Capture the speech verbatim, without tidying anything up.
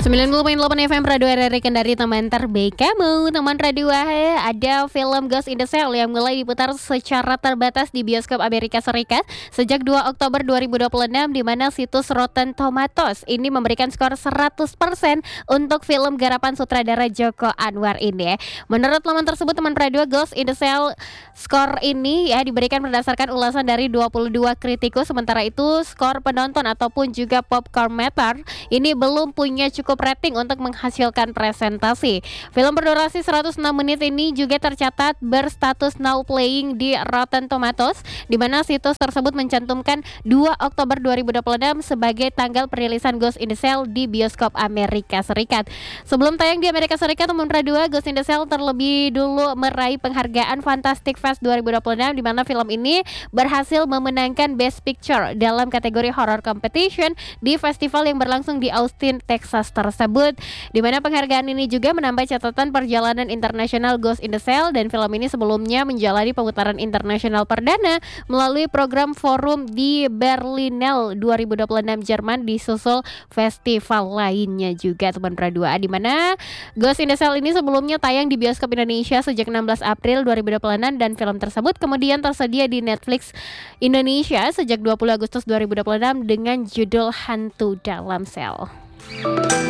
sembilan puluh koma delapan F M Radio R R I Kendari, teman terbaik kamu. Teman radio, ada film Ghost in the Shell yang mulai diputar secara terbatas di bioskop Amerika Serikat sejak dua Oktober dua ribu dua puluh enam, di mana situs Rotten Tomatoes ini memberikan skor seratus persen untuk film garapan sutradara Joko Anwar ini ya. Menurut laman tersebut, teman radio, Ghost in the Shell skor ini ya diberikan berdasarkan ulasan dari dua puluh dua kritikus. Sementara itu skor penonton ataupun juga popcorn meter ini belum punya cukup rating untuk menghasilkan presentasi. Film berdurasi seratus enam menit ini juga tercatat berstatus now playing di Rotten Tomatoes, di mana situs tersebut mencantumkan dua Oktober dua ribu dua puluh enam sebagai tanggal perilisan Ghost in the Shell di bioskop Amerika Serikat. Sebelum tayang di Amerika Serikat, teman dua, Ghost in the Shell terlebih dulu meraih penghargaan Fantastic Fest dua ribu dua puluh enam, di mana film ini berhasil memenangkan Best Picture dalam kategori Horror Competition di festival yang berlangsung di Austin, Texas tersebut, di mana penghargaan ini juga menambah catatan perjalanan internasional Ghost in the Shell, dan film ini sebelumnya menjalani pemutaran internasional perdana melalui program forum di Berlinale dua ribu dua puluh enam Jerman, disusul festival lainnya juga, teman dua, di mana Ghost in the Shell ini sebelumnya tayang di bioskop Indonesia sejak enam belas April dua ribu dua puluh enam, dan film tersebut kemudian tersedia di Netflix Indonesia sejak dua puluh Agustus dua ribu dua puluh enam dengan judul Hantu Dalam Sel.